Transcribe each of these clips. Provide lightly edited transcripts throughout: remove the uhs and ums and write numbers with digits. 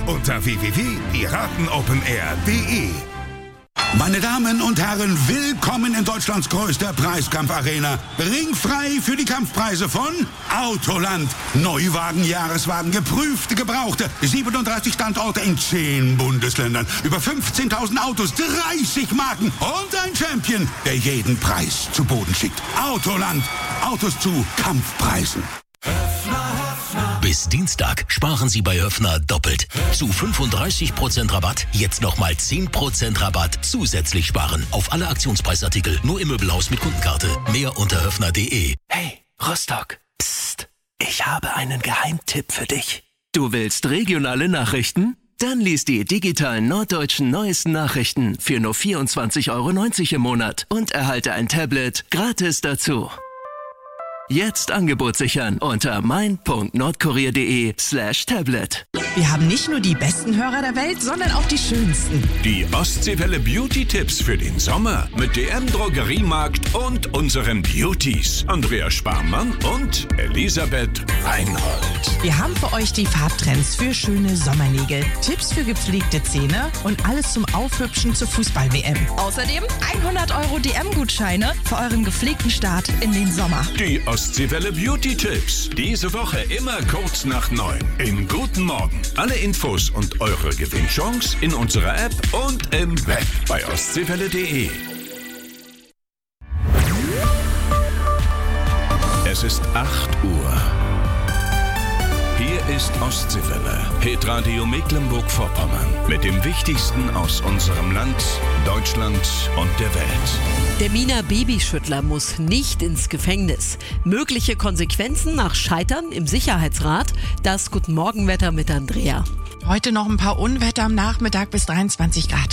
unter www.piratenopenair.de. Meine Damen und Herren, willkommen in Deutschlands größter Preiskampfarena. Ringfrei für die Kampfpreise von Autoland. Neuwagen, Jahreswagen, geprüfte, gebrauchte. 37 Standorte in 10 Bundesländern. Über 15.000 Autos, 30 Marken und ein Champion, der jeden Preis zu Boden schickt. Autoland. Autos zu Kampfpreisen. Bis Dienstag sparen Sie bei Höffner doppelt. Zu 35% Rabatt, jetzt nochmal 10% Rabatt zusätzlich sparen. Auf alle Aktionspreisartikel, nur im Möbelhaus mit Kundenkarte. Mehr unter höffner.de. Hey, Rostock. Psst, ich habe einen Geheimtipp für dich. Du willst regionale Nachrichten? Dann lies die digitalen norddeutschen neuesten Nachrichten für nur 24,90 € im Monat und erhalte ein Tablet gratis dazu. Jetzt Angebot sichern unter mein.nordkurier.de/Tablet. Wir haben nicht nur die besten Hörer der Welt, sondern auch die schönsten. Die Ostseewelle Beauty-Tipps für den Sommer mit DM Drogeriemarkt und unseren Beauties. Andrea Sparmann und Elisabeth Reinhold. Wir haben für euch die Farbtrends für schöne Sommernägel, Tipps für gepflegte Zähne und alles zum Aufhübschen zur Fußball-WM. Außerdem 100 € DM-Gutscheine für euren gepflegten Start in den Sommer. Die Ostseewelle Beauty-Tipps. Diese Woche immer kurz nach 9. Im Guten Morgen. Alle Infos und eure Gewinnchance in unserer App und im Web bei ostseewelle.de. Es ist 8 Uhr. Hier ist Ostseewelle, Hitradio Mecklenburg-Vorpommern. Mit dem Wichtigsten aus unserem Land, Deutschland und der Welt. Der Wiener Babyschüttler muss nicht ins Gefängnis. Mögliche Konsequenzen nach Scheitern im Sicherheitsrat. Das Guten-Morgen-Wetter mit Andrea. Heute noch ein paar Unwetter am Nachmittag bis 23 Grad.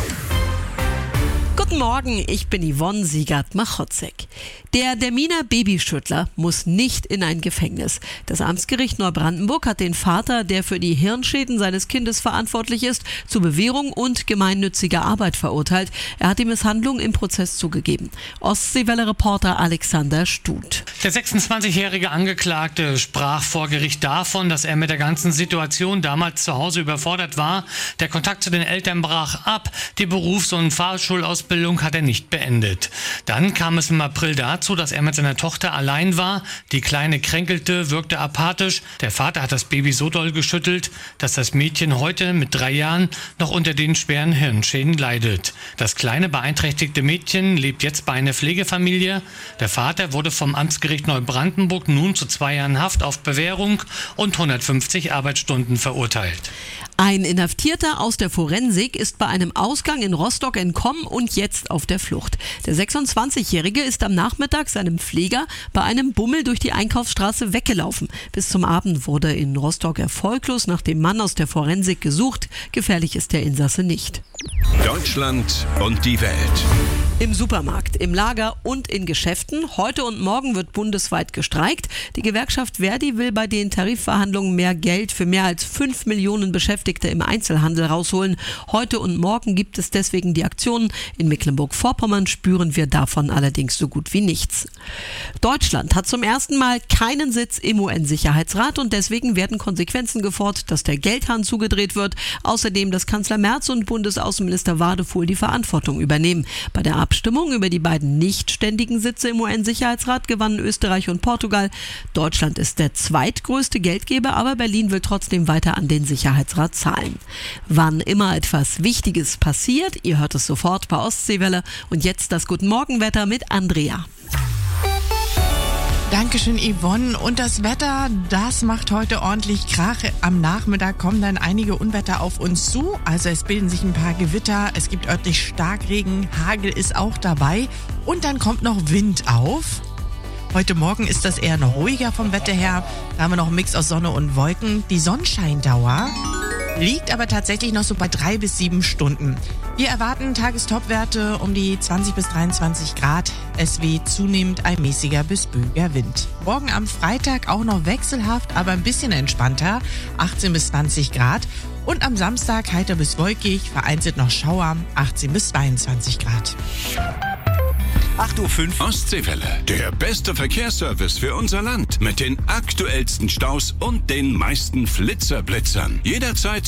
Guten Morgen, ich bin Yvonne Siegert-Machotzek. Der Derminer Babyschüttler muss nicht in ein Gefängnis. Das Amtsgericht Neubrandenburg hat den Vater, der für die Hirnschäden seines Kindes verantwortlich ist, zu Bewährung und gemeinnütziger Arbeit verurteilt. Er hat die Misshandlung im Prozess zugegeben. Ostseewelle-Reporter Alexander Stuth. Der 26-jährige Angeklagte sprach vor Gericht davon, dass er mit der ganzen Situation damals zu Hause überfordert war. Der Kontakt zu den Eltern brach ab. Die Berufs- und Fahrschulausbildung hat er nicht beendet. Dann kam es im April dazu, dass er mit seiner Tochter allein war. Die Kleine kränkelte, wirkte apathisch. Der Vater hat das Baby so doll geschüttelt, dass das Mädchen heute mit 3 Jahren noch unter den schweren Hirnschäden leidet. Das kleine beeinträchtigte Mädchen lebt jetzt bei einer Pflegefamilie. Der Vater wurde vom Amtsgericht Neubrandenburg nun zu 2 Jahren Haft auf Bewährung und 150 Arbeitsstunden verurteilt. Ein Inhaftierter aus der Forensik ist bei einem Ausgang in Rostock entkommen und jetzt auf der Flucht. Der 26-Jährige ist am Nachmittag seinem Pfleger bei einem Bummel durch die Einkaufsstraße weggelaufen. Bis zum Abend wurde in Rostock erfolglos nach dem Mann aus der Forensik gesucht. Gefährlich ist der Insasse nicht. Deutschland und die Welt. Im Supermarkt, im Lager und in Geschäften. Heute und morgen wird bundesweit gestreikt. Die Gewerkschaft Verdi will bei den Tarifverhandlungen mehr Geld für mehr als 5 Millionen Beschäftigte im Einzelhandel rausholen. Heute und morgen gibt es deswegen die Aktionen. In Mecklenburg-Vorpommern spüren wir davon allerdings so gut wie nichts. Deutschland hat zum ersten Mal keinen Sitz im UN-Sicherheitsrat und deswegen werden Konsequenzen gefordert, dass der Geldhahn zugedreht wird. Außerdem, dass Kanzler Merz und Bundesaußenminister Wadefuhl die Verantwortung übernehmen. Bei der Abstimmung über die beiden nicht ständigen Sitze im UN-Sicherheitsrat gewannen Österreich und Portugal. Deutschland ist der zweitgrößte Geldgeber, aber Berlin will trotzdem weiter an den Sicherheitsrat zahlen. Wann immer etwas Wichtiges passiert, ihr hört es sofort bei Ostseewelle. Und jetzt das Guten-Morgen-Wetter mit Andrea. Dankeschön, Yvonne. Und das Wetter, das macht heute ordentlich Krach. Am Nachmittag kommen dann einige Unwetter auf uns zu. Also es bilden sich ein paar Gewitter, es gibt örtlich Starkregen, Hagel ist auch dabei. Und dann kommt noch Wind auf. Heute Morgen ist das eher noch ruhiger vom Wetter her. Da haben wir noch einen Mix aus Sonne und Wolken. Die Sonnenscheindauer liegt aber tatsächlich noch so bei 3 bis 7 Stunden. Wir erwarten Tagestopwerte um die 20 bis 23 Grad. Es weht zunehmend ein mäßiger bis böiger Wind. Morgen am Freitag auch noch wechselhaft, aber ein bisschen entspannter. 18 bis 20 Grad. Und am Samstag heiter bis wolkig, vereinzelt noch Schauer. 18 bis 22 Grad. 8:05 Uhr. Ostseewelle. Der beste Verkehrsservice für unser Land. Mit den aktuellsten Staus und den meisten Flitzerblitzern. Jederzeit